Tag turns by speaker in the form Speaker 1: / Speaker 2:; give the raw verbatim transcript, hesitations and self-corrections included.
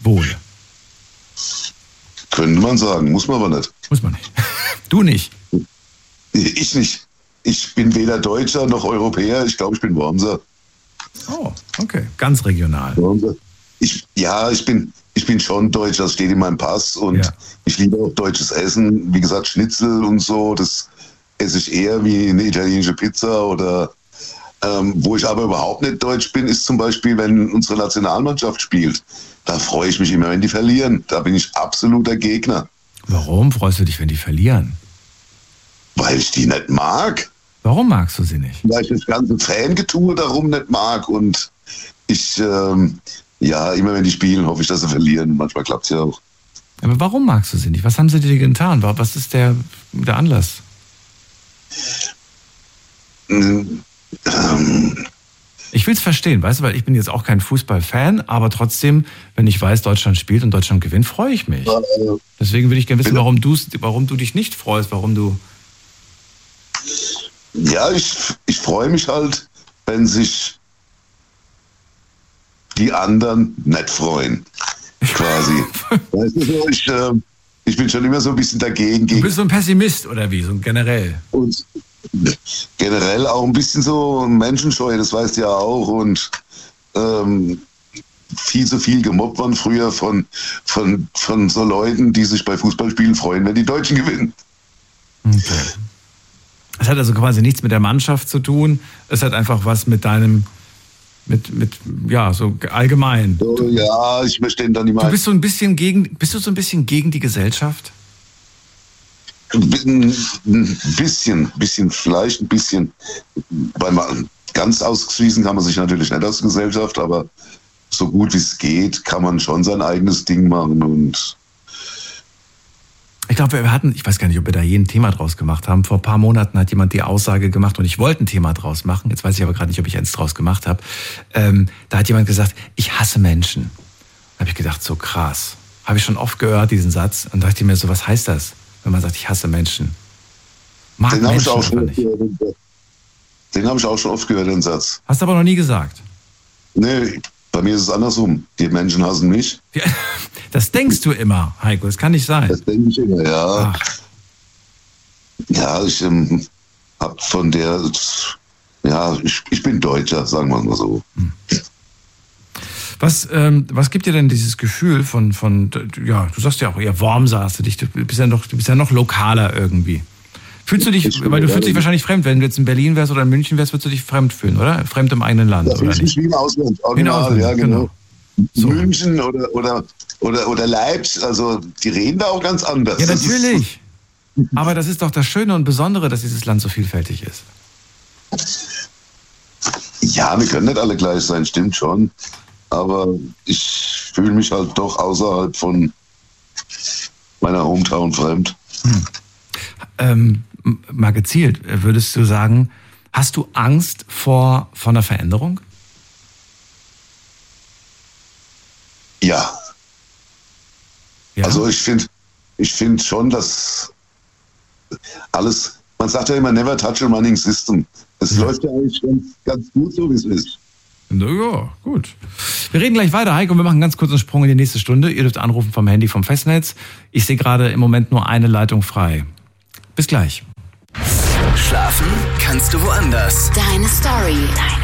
Speaker 1: wohl.
Speaker 2: Könnte man sagen, muss man aber nicht.
Speaker 1: Muss man nicht. Du nicht?
Speaker 2: Ich nicht. Ich bin weder Deutscher noch Europäer. Ich glaube, ich bin Wormser.
Speaker 1: Oh, okay. Ganz regional.
Speaker 2: Wormser. Ich, ja, ich bin, ich bin schon Deutsch. Das steht in meinem Pass. Und ja. Ich liebe auch deutsches Essen. Wie gesagt, Schnitzel und so. Das esse ich eher wie eine italienische Pizza. Oder ähm, wo ich aber überhaupt nicht deutsch bin, ist zum Beispiel, wenn unsere Nationalmannschaft spielt. Da freue ich mich immer, wenn die verlieren. Da bin ich absoluter Gegner.
Speaker 1: Warum freust du dich, wenn die verlieren?
Speaker 2: Weil ich die nicht mag.
Speaker 1: Warum magst du sie nicht?
Speaker 2: Weil ich das ganze Fangetue darum nicht mag. Und ich, ähm, ja, immer wenn die spielen, hoffe ich, dass sie verlieren. Manchmal klappt es ja auch.
Speaker 1: Aber warum magst du sie nicht? Was haben sie dir getan? Was ist der, der Anlass?
Speaker 2: Ähm,
Speaker 1: Ich will es verstehen, weißt du, weil ich bin jetzt auch kein Fußballfan, aber trotzdem, wenn ich weiß, Deutschland spielt und Deutschland gewinnt, freue ich mich. Deswegen will ich gerne wissen, warum, du's, warum du dich nicht freust, warum du...
Speaker 2: Ja, ich, ich freue mich halt, wenn sich die anderen nicht freuen, quasi. Weißt du, so, ich, äh, ich bin schon immer so ein bisschen dagegen.
Speaker 1: Du bist so ein Pessimist oder wie, so generell?
Speaker 2: Und generell auch ein bisschen so menschenscheu, das weißt du ja auch. Und ähm, viel zu viel gemobbt worden früher von, von, von so Leuten, die sich bei Fußballspielen freuen, wenn die Deutschen gewinnen.
Speaker 1: Okay. Es hat also quasi nichts mit der Mannschaft zu tun. Es hat einfach was mit deinem, mit, mit, ja, so allgemein.
Speaker 2: So, ja, ich möchte den dann nicht mal.
Speaker 1: Du bist so ein bisschen gegen, bist du so ein bisschen gegen die Gesellschaft?
Speaker 2: Ein bisschen, bisschen, vielleicht ein bisschen. Weil man, ganz ausschließen kann man sich natürlich nicht aus der Gesellschaft, aber so gut wie es geht, kann man schon sein eigenes Ding machen. Und
Speaker 1: ich glaube, wir hatten, ich weiß gar nicht, ob wir da je ein Thema draus gemacht haben. Vor ein paar Monaten hat jemand die Aussage gemacht und ich wollte ein Thema draus machen. Jetzt weiß ich aber gerade nicht, ob ich eins draus gemacht habe. Ähm, da hat jemand gesagt, ich hasse Menschen. Da habe ich gedacht, so krass. Habe ich schon oft gehört, diesen Satz. Und dachte ich mir so, was heißt das, wenn man sagt, ich hasse Menschen? Mag
Speaker 2: den habe ich, auch
Speaker 1: schon nicht.
Speaker 2: Den hab ich auch schon oft gehört, den Satz.
Speaker 1: Hast du aber noch nie gesagt?
Speaker 2: Nee, bei mir ist es andersrum. Die Menschen hassen mich.
Speaker 1: Ja, das denkst du immer, Heiko. Das kann nicht sein.
Speaker 2: Das denke ich immer, ja.
Speaker 1: Ach.
Speaker 2: Ja, ich ähm, hab von der, ja, ich, ich bin Deutscher, sagen wir mal so.
Speaker 1: Was, ähm, was gibt dir denn dieses Gefühl von, von, ja, du sagst ja auch eher Wormser, hast du dich, du bist ja noch, du bist ja noch lokaler irgendwie. Fühlst du dich, ich weil du fühlst dich wahrscheinlich fremd, wenn du jetzt in Berlin wärst oder in München wärst, würdest du dich fremd fühlen, oder? Fremd im eigenen Land,
Speaker 2: ja,
Speaker 1: oder nicht?
Speaker 2: Ich wie im Ausland, original,
Speaker 1: Ausland,
Speaker 2: ja, genau.
Speaker 1: genau. So.
Speaker 2: München oder, oder, oder, oder Leipzig, also die reden da auch ganz anders.
Speaker 1: Ja, natürlich. Aber das ist doch das Schöne und Besondere, dass dieses Land so vielfältig ist.
Speaker 2: Ja, wir können nicht alle gleich sein, stimmt schon. Aber ich fühle mich halt doch außerhalb von meiner Hometown fremd.
Speaker 1: Hm. Ähm, mal gezielt, würdest du sagen, hast du Angst vor, vor einer Veränderung?
Speaker 2: Ja. ja. Also ich finde ich find schon, dass alles, man sagt ja immer, never touch a running system. Es ja. läuft ja eigentlich ganz, ganz gut so, wie es ist.
Speaker 1: Na ja, gut. Wir reden gleich weiter, Heiko, und wir machen einen ganz kurzen Sprung in die nächste Stunde. Ihr dürft anrufen vom Handy vom Festnetz. Ich sehe gerade im Moment nur eine Leitung frei. Bis gleich.
Speaker 3: Schlafen kannst du woanders.
Speaker 4: Deine Story. Deine